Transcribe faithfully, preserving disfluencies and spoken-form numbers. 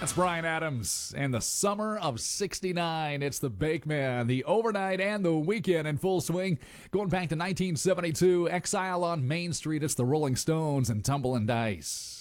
That's Bryan Adams and the summer of sixty-nine. It's the Bakeman, the overnight and the weekend in full swing. Going back to nineteen seventy-two, Exile on Main Street. It's the Rolling Stones and Tumble and Dice.